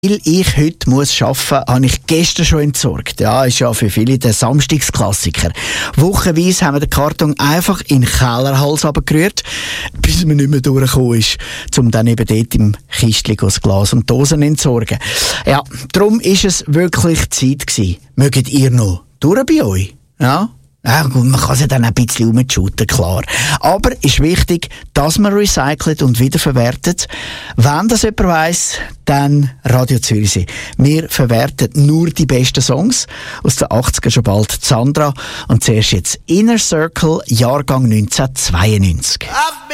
Weil ich heute muss arbeiten, habe ich gestern schon entsorgt. Ja, ist ja für viele der Samstagsklassiker. Wochenweise haben wir den Karton einfach in den Kellerhals runtergerührt, bis man nicht mehr durchgekommen ist, um dann eben dort im Kistchen das Glas und Dosen entsorgen. Ja, darum ist es wirklich Zeit gewesen. Mögt ihr noch durch bei euch? Ja? Ja, gut, man kann sie dann ein bisschen umschütten, klar. Aber ist wichtig, dass man recycelt und wiederverwertet. Wenn das jemand weiss, dann Radio Zürichsee. Wir verwerten nur die besten Songs aus den 80er, schon bald Sandra. Und zuerst jetzt Inner Circle, Jahrgang 1992.